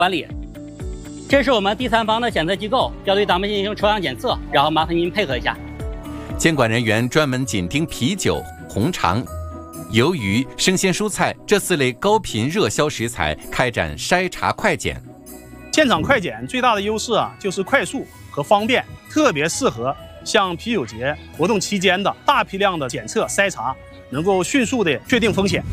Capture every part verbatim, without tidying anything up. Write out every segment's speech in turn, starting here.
管理。这是我们第三方的检测机构要对咱们进行抽样检测，然后麻烦您配合一下。 监管人员专门紧盯啤酒、红肠、鱿鱼、生鲜蔬菜这四类高频热销食材，开展筛查快检。 现场快检最大的优势啊，就是快速和方便，特别适合像啤酒节活动期间的大批量的检测筛查，能够迅速的确定风险。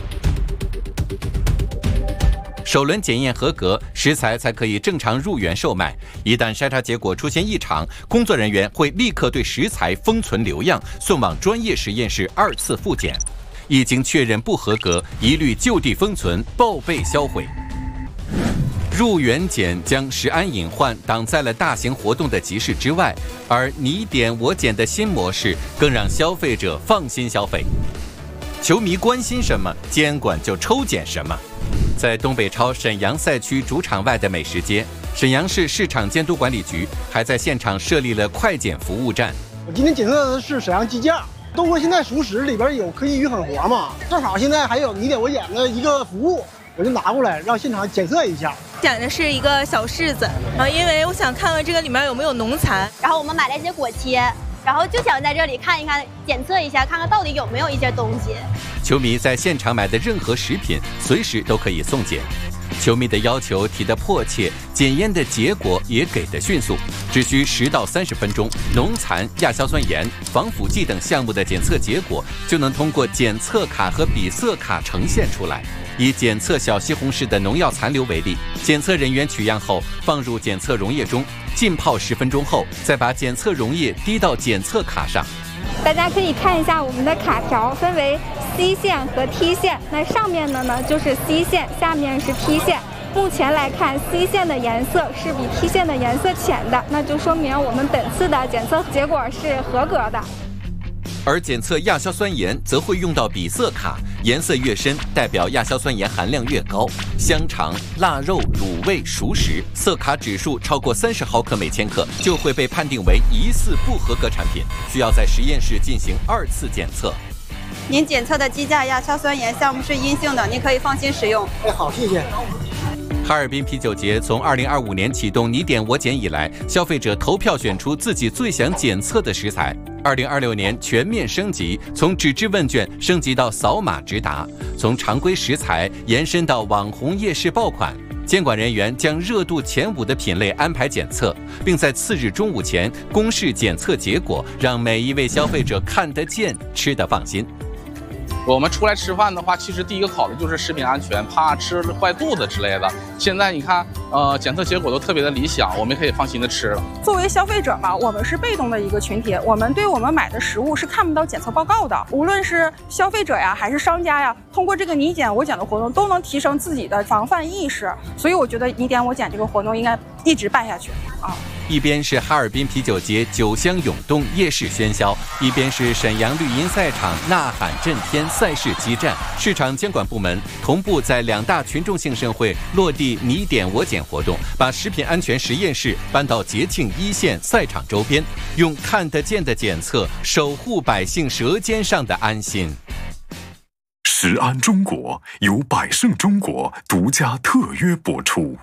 首轮检验合格，食材才可以正常入园售卖。一旦筛查结果出现异常，工作人员会立刻对食材封存留样，送往专业实验室二次复检。一经确认不合格，一律就地封存，报备销毁。入园检将食安隐患挡在了大型活动的集市之外，而你点我检的新模式更让消费者放心消费。球迷关心什么，监管就抽检什么。在东北超沈阳赛区主场外的美食街，沈阳市市场监督管理局还在现场设立了快检服务站。 我今天检测的是沈阳鸡架，都说现在熟食里边有科技与狠活嘛，正好现在还有你点我检的一个服务，我就拿过来让现场检测一下。 点的是一个小柿子，然后因为我想看看这个里面有没有农残， 然后我们买了一些果切，然后就想在这里看一看，检测一下，看看到底有没有一些东西。 球迷在现场买的任何食品，随时都可以送检。球迷的要求提得迫切，检验的结果也给得迅速，只需十到三十分钟，农残、亚硝酸盐、防腐剂等项目的检测结果就能通过检测卡和比色卡呈现出来。以检测小西红柿的农药残留为例，检测人员取样后放入检测溶液中，浸泡十分钟后，再把检测溶液滴到检测卡上。 大家可以看一下我们的卡条分为 C 线和 T 线，那上面的呢就是 C 线，下面是 T 线。目前来看 ，C 线的颜色是比 T 线的颜色浅的，那就说明我们本次的检测结果是合格的。 而检测亚硝酸盐则会用到比色卡，颜色越深，代表亚硝酸盐含量越高。香肠、腊肉、卤味、熟食，色卡指数超过三十毫克每千克，就会被判定为疑似不合格产品，需要在实验室进行二次检测。 您检测的鸡架亚硝酸盐项目是阴性的，您可以放心使用。 哎，好，谢谢。 哈尔滨啤酒节从二零二五年启动你点我检以来，消费者投票选出自己最想检测的食材。二零二六年全面升级，从纸质问卷升级到扫码直达，从常规食材延伸到网红夜市爆款。监管人员将热度前五的品类安排检测，并在次日中午前公示检测结果，让每一位消费者看得见、吃得放心。 我们出来吃饭的话，其实第一个考虑就是食品安全，怕吃坏肚子之类的。现在你看，呃，检测结果都特别的理想，我们可以放心的吃了。 作为消费者嘛，我们是被动的一个群体，我们对我们买的食物是看不到检测报告的。无论是消费者呀，还是商家呀，通过这个你检我检的活动，都能提升自己的防范意识。所以我觉得你点我检这个活动应该一直办下去啊。 一边是哈尔滨啤酒节酒香涌动、夜市喧嚣，一边是沈阳绿茵赛场呐喊震天、赛事激战。市场监管部门同步在两大群众性盛会落地你点我检活动，把食品安全实验室搬到节庆一线赛场周边，用看得见的检测守护百姓舌尖上的安心。 食安中国由百胜中国独家特约播出。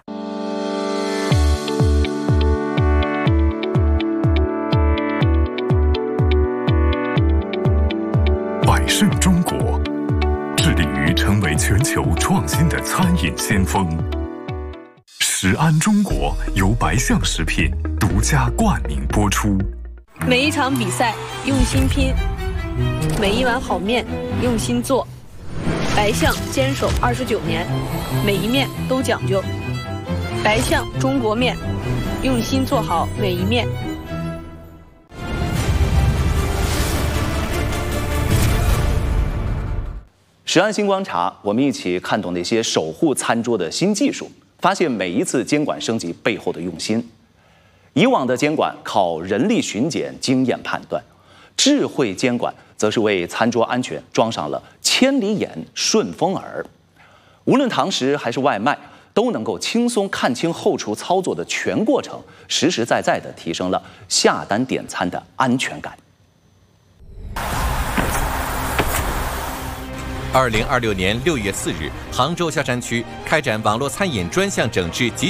百胜中国致力于成为全球创新的餐饮先锋。食安中国由白象食品独家冠名播出。 每一场比赛用心拼，每一碗好面用心做。白象坚守二十九年，每一面都讲究。白象中国面，用心做好每一面。 食安新观察，我们一起看懂那些守护餐桌的新技术，发现每一次监管升级背后的用心。以往的监管靠人力巡检、经验判断，智慧监管则是为餐桌安全装上了千里眼、顺风耳。无论堂食还是外卖，都能够轻松看清后厨操作的全过程，实实在在地提升了下单点餐的安全感。 二零二六年六月四日，杭州萧山区开展网络餐饮专项整治及